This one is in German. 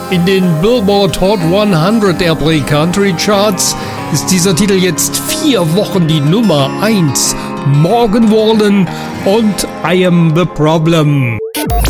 In den Billboard Hot 100 Airplay Country Charts ist dieser Titel jetzt 4 Wochen die Nummer 1. Morgan Wallen und I Am the Problem.